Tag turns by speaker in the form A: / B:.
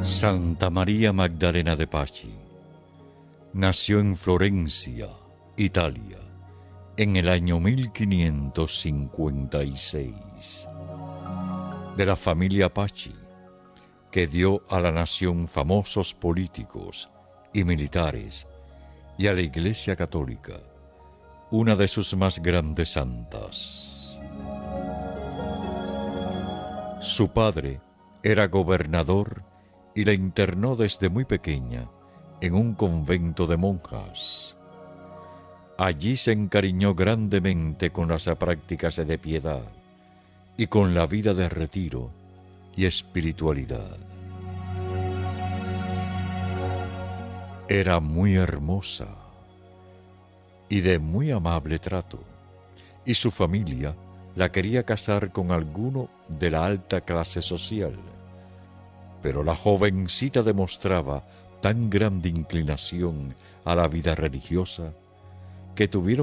A: Santa María Magdalena de Pacci nació en Florencia, Italia, en el año 1556, de la familia Pacci, que dio a la nación famosos políticos y militares y a la Iglesia Católica una de sus más grandes santas. Su padre era gobernador y la internó desde muy pequeña en un convento de monjas. Allí se encariñó grandemente con las prácticas de piedad y con la vida de retiro y espiritualidad. Era muy hermosa y de muy amable trato, y su familia la quería casar con alguno de la alta clase social. Pero la jovencita demostraba tan grande inclinación a la vida religiosa que tuvieron